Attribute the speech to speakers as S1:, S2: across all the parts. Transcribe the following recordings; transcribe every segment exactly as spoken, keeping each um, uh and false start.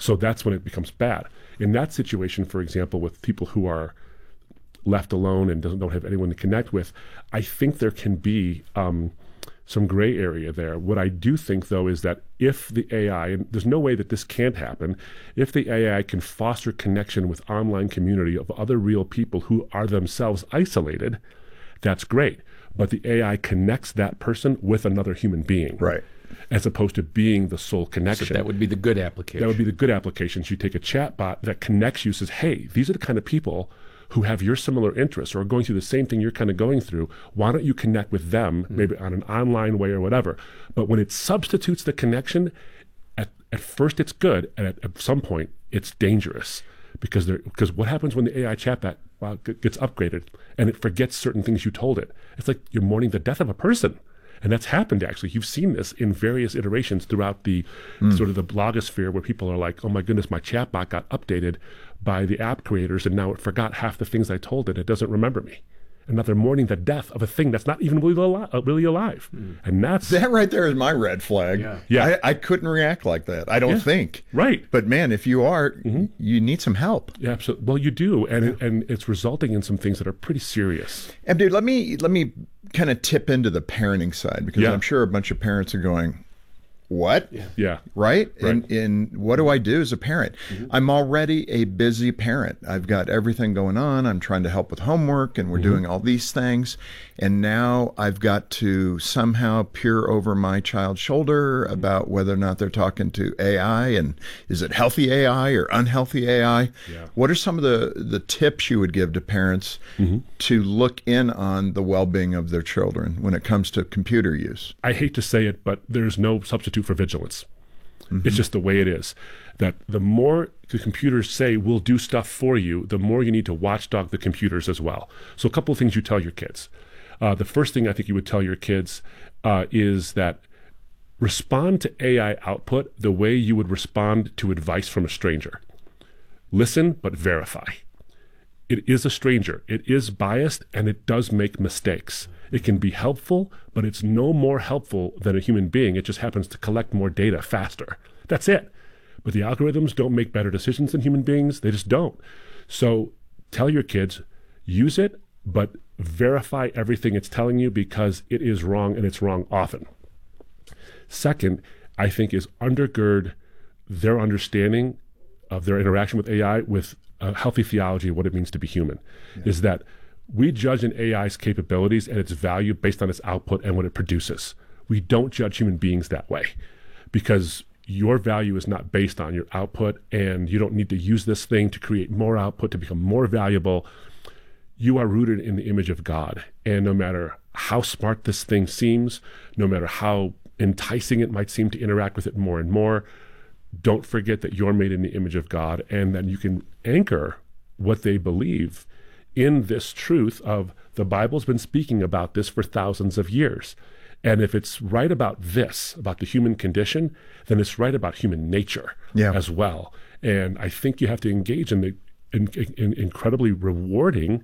S1: So that's when it becomes bad. In that situation, for example, with people who are left alone and doesn't, don't have anyone to connect with, I think there can be um, some gray area there. What I do think, though, is that if the A I, and there's no way that this can't happen, if the A I can foster connection with online community of other real people who are themselves isolated, that's great. But the A I connects that person with another human being.
S2: Right.
S1: As opposed to being the sole connection.
S3: So that would be the good application.
S1: That would be the good applications. You take a chat bot that connects you, says, hey, these are the kind of people who have your similar interests or are going through the same thing you're kind of going through. Why don't you connect with them, mm. maybe on an online way or whatever? But when it substitutes the connection, at, at first it's good, and at, at some point it's dangerous. Because there, because what happens when the A I chatbot uh, gets upgraded and it forgets certain things you told it? It's like you're mourning the death of a person. And that's happened, actually. You've seen this in various iterations throughout the mm. sort of the blogosphere, where people are like, oh my goodness, my chatbot got updated by the app creators and now it forgot half the things I told it. It doesn't remember me. And now they're mourning the death of a thing that's not even really alive. Really alive. Mm. And that's...
S2: That right there is my red flag.
S1: Yeah. yeah.
S2: I, I couldn't react like that. I don't yeah. think.
S1: Right.
S2: But man, if you are, mm-hmm. you need some help.
S1: Yeah, absolutely. Well, you do. And, yeah. it, and it's resulting in some things that are pretty serious.
S2: And dude, let me, let me kind of tip into the parenting side, because yeah. I'm sure a bunch of parents are going, what?
S1: Yeah. yeah.
S2: Right?
S1: right.
S2: And, and what do I do as a parent? Mm-hmm. I'm already a busy parent. I've got everything going on. I'm trying to help with homework and we're mm-hmm. doing all these things. And now I've got to somehow peer over my child's shoulder about whether or not they're talking to A I, and is it healthy A I or unhealthy A I?
S1: Yeah.
S2: What are some of the, the tips you would give to parents
S1: mm-hmm.
S2: to look in on the well-being of their children when it comes to computer use?
S1: I hate to say it, but there's no substitute for vigilance. Mm-hmm. It's just the way it is. That the more the computers say we'll do stuff for you, the more you need to watchdog the computers as well. So a couple of things you tell your kids. Uh, the first thing I think you would tell your kids uh, is that respond to A I output the way you would respond to advice from a stranger. Listen, but verify. It is a stranger. It is biased, and it does make mistakes. It can be helpful, but it's no more helpful than a human being. It just happens to collect more data faster. That's it. But the algorithms don't make better decisions than human beings. They just don't. So tell your kids, use it, but verify everything it's telling you, because it is wrong, and it's wrong often. Second, I think, is undergird their understanding of their interaction with A I with a healthy theology of what it means to be human. Yeah. Is that we judge an A I's capabilities and its value based on its output and what it produces. We don't judge human beings that way, because your value is not based on your output, and you don't need to use this thing to create more output to become more valuable. You are rooted in the image of God, and no matter how smart this thing seems, no matter how enticing it might seem to interact with it more and more, don't forget that you're made in the image of God, and that you can anchor what they believe in this truth of the Bible's been speaking about this for thousands of years. And if it's right about this, about the human condition, then it's right about human nature
S2: yeah.
S1: as well. And I think you have to engage in the in, in incredibly rewarding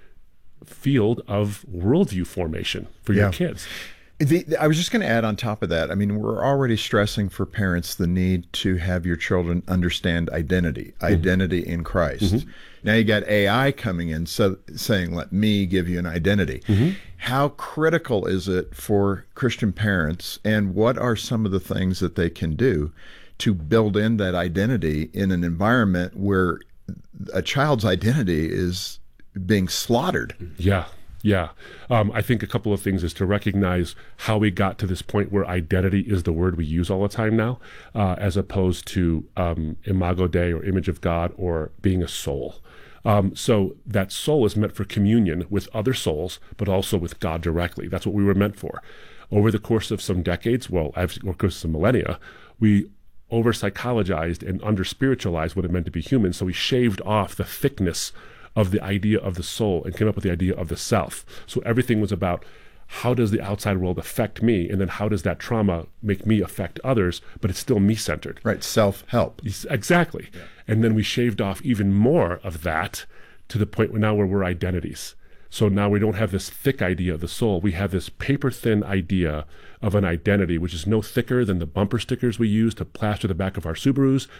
S1: field of worldview formation for your
S2: yeah.
S1: kids.
S2: The, the, I was just going to add on top of that, I mean, we're already stressing for parents the need to have your children understand identity, mm-hmm. identity in Christ. Mm-hmm. Now you got A I coming in, so saying, let me give you an identity.
S1: Mm-hmm.
S2: How critical is it for Christian parents, and what are some of the things that they can do to build in that identity in an environment where a child's identity is being slaughtered?
S1: Yeah. Yeah. Um, I think a couple of things is to recognize how we got to this point where identity is the word we use all the time now, uh, as opposed to um, imago Dei or image of God or being a soul. Um, so that soul is meant for communion with other souls, but also with God directly. That's what we were meant for. Over the course of some decades, well, over the course of some millennia, we over-psychologized and under-spiritualized what it meant to be human, so we shaved off the thickness of the idea of the soul and came up with the idea of the self. So everything was about, how does the outside world affect me? And then how does that trauma make me affect others? But it's still me-centered.
S2: Right, self-help.
S1: Exactly. Yeah. And then we shaved off even more of that to the point where now where we're identities. So now we don't have this thick idea of the soul. We have this paper-thin idea of an identity, which is no thicker than the bumper stickers we use to plaster the back of our Subarus,